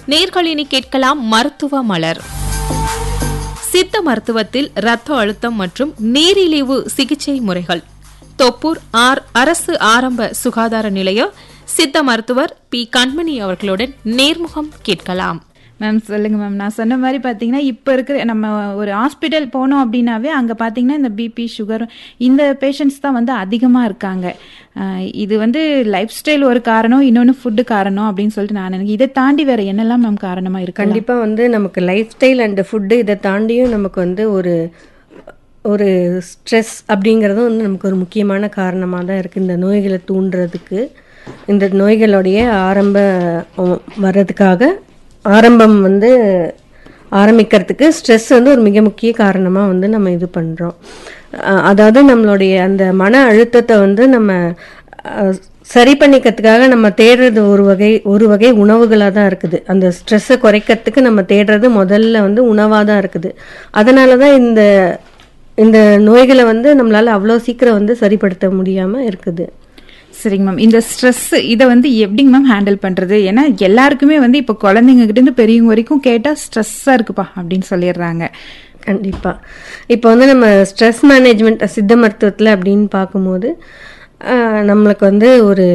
நேர்களினி கேட்கலாம் மருத்துவ மலர். சித்த மருத்துவத்தில் இரத்த அழுத்தம் மற்றும் நீரிழிவு சிகிச்சை முறைகள். தொப்பூர் அரசு ஆரம்ப சுகாதார நிலைய சித்த மருத்துவர் பி. கண்மணி அவர்களுடன் நேர்முகம் கேட்கலாம். மேம் சொல்லுங்க மேம். நான் சொன்ன மாதிரி பார்த்தீங்கன்னா இப்போ இருக்கிற நம்ம ஒரு ஹாஸ்பிட்டல் போனோம் அப்படின்னாவே அங்கே பார்த்தீங்கன்னா இந்த பிபி சுகர் இந்த பேஷண்ட்ஸ் தான் வந்து அதிகமாக இருக்காங்க. இது வந்து லைஃப் ஸ்டைல் ஒரு காரணம், இன்னொன்று ஃபுட்டு காரணம் அப்படின்னு சொல்லிட்டு நான் நினைக்கிறேன். இதை தாண்டி வேற என்னெல்லாம் மேம் காரணமாக இருக்கு? கண்டிப்பாக வந்து நமக்கு லைஃப் ஸ்டைல் அண்ட் ஃபுட்டு இதை தாண்டியும் நமக்கு வந்து ஒரு ஸ்ட்ரெஸ் அப்படிங்கிறதும் வந்து நமக்கு ஒரு முக்கியமான காரணமாக தான் இருக்குது இந்த நோய்களை தூண்டுறதுக்கு. இந்த நோய்களுடைய ஆரம்பம் வந்து ஆரம்பிக்கிறதுக்கு ஸ்ட்ரெஸ் வந்து ஒரு மிக முக்கிய காரணமாக வந்து நம்ம இது பண்ணுறோம். அதாவது நம்மளுடைய அந்த மன அழுத்தத்தை வந்து நம்ம சரி பண்ணிக்கிறதுக்காக நம்ம தேடுறது ஒரு வகை உணவுகளாக தான் இருக்குது. அந்த ஸ்ட்ரெஸ்ஸை குறைக்கிறதுக்கு நம்ம தேடுறது முதல்ல வந்து உணவாக தான் இருக்குது. அதனால தான் இந்த நோய்களை வந்து நம்மளால் அவ்வளோ சீக்கிரம் வந்து சரிப்படுத்த முடியாமல் இருக்குது. சரிங்க மேம். இந்த ஸ்ட்ரெஸ் இதை வந்து எப்படிங்க மேம் ஹேண்டில் பண்ணுறது? ஏன்னா எல்லாருக்குமே வந்து இப்போ குழந்தைங்க கிட்டேருந்து பெரியவங்க வரைக்கும் கேட்டால் ஸ்ட்ரெஸ்ஸாக இருக்குப்பா அப்படின்னு சொல்லிடுறாங்க. கண்டிப்பாக இப்போ வந்து நம்ம ஸ்ட்ரெஸ் மேனேஜ்மெண்ட் சித்த மருத்துவத்தில் அப்படின்னு பார்க்கும்போது நம்மளுக்கு வந்து ஒரு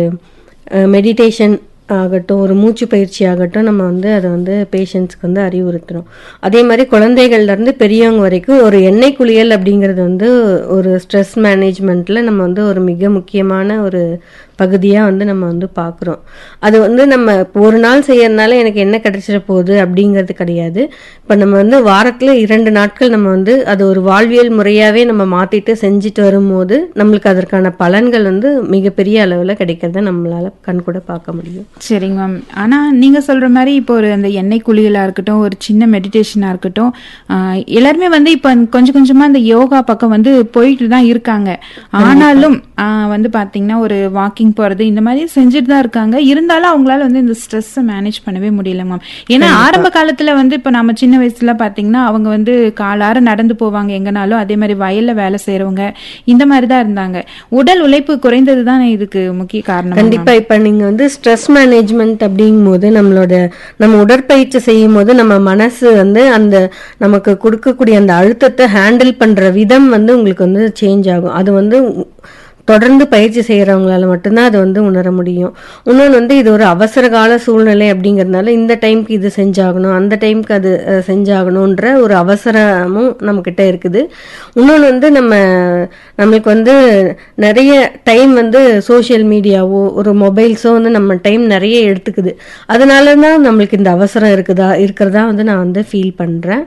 மெடிடேஷன் ஆகட்டும், ஒரு மூச்சு பயிற்சி ஆகட்டும், நம்ம வந்து அதை வந்து பேஷண்ட்ஸ்க்கு வந்து அறிவுறுத்துறோம். அதே மாதிரி குழந்தைகள்லேருந்து பெரியவங்க வரைக்கும் ஒரு எண்ணெய் குளியல் அப்படிங்கிறது வந்து ஒரு ஸ்ட்ரெஸ் மேனேஜ்மெண்ட்டில் நம்ம வந்து ஒரு மிக முக்கியமான ஒரு பகுதியாக வந்து நம்ம வந்து பார்க்குறோம். அது வந்து நம்ம ஒரு நாள் செய்யறதுனால எனக்கு என்ன கிடைச்சிட போகுது அப்படிங்கிறது கிடையாது. இப்போ நம்ம வந்து வாரத்தில் 2 நாட்கள் நம்ம வந்து அது ஒரு வாழ்வியல் முறையாகவே நம்ம மாற்றிட்டு செஞ்சுட்டு வரும்போது நம்மளுக்கு அதற்கான பலன்கள் வந்து மிகப்பெரிய அளவில் கிடைக்கிறத நம்மளால் கண்கூட பார்க்க முடியும். சரிங்க மேம். ஆனால் நீங்கள் சொல்கிற மாதிரி இப்போ ஒரு அந்த எண்ணெய் குளியலாக இருக்கட்டும், ஒரு சின்ன மெடிடேஷனாக இருக்கட்டும், எல்லாருமே வந்து இப்போ கொஞ்சம் கொஞ்சமாக அந்த யோகா பக்கம் வந்து போயிட்டு தான் இருக்காங்க. ஆனாலும் வந்து பார்த்தீங்கன்னா ஒரு வாக்கிங் போறது இந்த மாதிரி செஞ்சுட்டு தான் இருக்காங்க. இருந்தாலும் அவங்களால வந்து இந்த ஸ்ட்ரெஸ்ஸை மேனேஜ் பண்ணவே முடியல மேம். ஏன்னா ஆரம்ப காலத்துல வந்து இப்ப நம்ம சின்ன வயசுல பாத்தீங்கன்னா அவங்க வந்து காலார நடந்து போவாங்க எங்கனாலும், அதே மாதிரி வயல்ல வேலை செய்யறவங்க இந்த மாதிரி தான் இருந்தாங்க. உடல் உழைப்பு குறைந்தது தான் இதுக்கு முக்கிய காரணம். கண்டிப்பா இப்ப நீங்க வந்து ஸ்ட்ரெஸ் மேனேஜ்மெண்ட் அப்படிங்கும் போது நம்ம உடற்பயிற்சி செய்யும் போது நம்ம மனசு வந்து அந்த நமக்கு கொடுக்கக்கூடிய அந்த அழுத்தத்தை ஹேண்டில் பண்ற விதம் வந்து உங்களுக்கு வந்து சேஞ்ச் ஆகும். அது வந்து தொடர்ந்து பயிற்சி செய்கிறவங்களால மட்டும்தான் அதை வந்து உணர முடியும். இன்னொன்று வந்து இது ஒரு அவசர கால சூழ்நிலை அப்படிங்கிறதுனால இந்த டைமுக்கு இது செஞ்சாகணும், அந்த டைமுக்கு அது செஞ்சாகணுன்ற ஒரு அவசரமும் நம்மக்கிட்ட இருக்குது. இன்னொன்று வந்து நம்மளுக்கு வந்து நிறைய டைம் வந்து சோஷியல் மீடியாவோ ஒரு மொபைல்ஸோ வந்து நம்ம டைம் நிறைய எடுத்துக்குது. அதனால தான் நம்மளுக்கு இந்த அவசரம் இருக்கிறதா வந்து நான் வந்து ஃபீல் பண்ணுறேன்.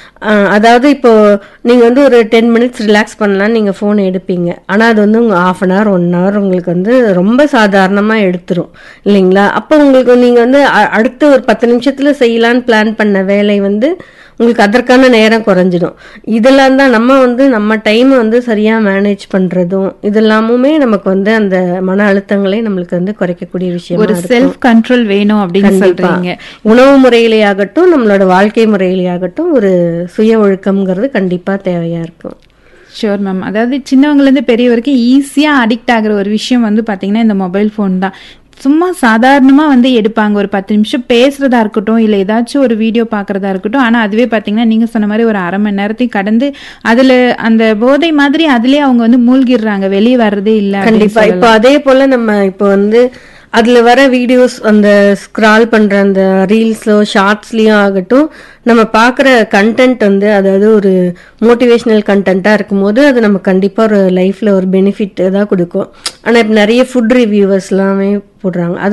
அதாவது இப்போ நீங்க வந்து ஒரு 10 மினிட்ஸ் ரிலாக்ஸ் பண்ணலான்னு நீங்க ஃபோன் எடுப்பீங்க. ஆனால் அது வந்து உங்க 1/2 hour 1 hour உங்களுக்கு வந்து ரொம்ப சாதாரணமாக எடுத்துரும் இல்லைங்களா? அப்போ உங்களுக்கு நீங்க வந்து அடுத்து ஒரு 10 நிமிஷத்துல செய்யலான்னு பிளான் பண்ண வேலை வந்து உங்களுக்கு அதற்கான நேரம் குறைஞ்சிடும். இதெல்லாம் தான் நம்ம டைமை வந்து சரியா மேனேஜ் பண்றதும் இதெல்லாமுமே நமக்கு வந்து அந்த மன அழுத்தங்களை நம்மளுக்கு வந்து குறைக்கக்கூடிய விஷயம். ஒரு செல்ஃப் கண்ட்ரோல் வேணும் அப்படின்னு சொல்றீங்க. உணவு முறையிலே ஆகட்டும், நம்மளோட வாழ்க்கை முறையிலே ஆகட்டும், ஒரு சுய ஒழுக்கம்ங்கிறது கண்டிப்பா தேவையா இருக்கும். Sure ma'am. அதாவது சின்னவங்கலேருந்து பெரிய வரைக்கும் ஈஸியா அடிக்ட் ஆகுற ஒரு விஷயம் வந்து பாத்தீங்கன்னா இந்த மொபைல் ஃபோன் தான். சும்மா சாதாரணமா வந்து எடுப்பாங்க, ஒரு 10 நிமிஷம் பேசுறதா இருக்கட்டும், இல்ல ஏதாச்சும் ஒரு வீடியோ பாக்குறதா இருக்கட்டும். ஆனா அதுவே பாத்தீங்கன்னா நீங்க சொன்ன மாதிரி ஒரு 1/2 மணி நேரத்தையும் கடந்து அதுல அந்த போதை மாதிரி அதுலயே அவங்க வந்து மூழ்கிடுறாங்க, வெளியே வர்றதே இல்ல. கண்டிப்பா. இப்போ அதே போல நம்ம இப்போ வந்து அதுல வர வீடியோஸ் அந்த ஸ்க்ரால் பண்ற அந்த ரீல்ஸ்லோ ஷார்ட்ஸ்லயும் ஆகட்டும், நம்ம பார்க்குற கண்டென்ட் வந்து அதாவது ஒரு மோட்டிவேஷனல் கண்டென்ட்டாக இருக்கும்போது அது நம்ம கண்டிப்பாக ஒரு லைஃப்பில் ஒரு பெனிஃபிட் தான் கொடுக்கும். ஆனால் இப்போ நிறைய ஃபுட் ரிவ்யூவர்ஸ் எல்லாமே போடுறாங்க. அது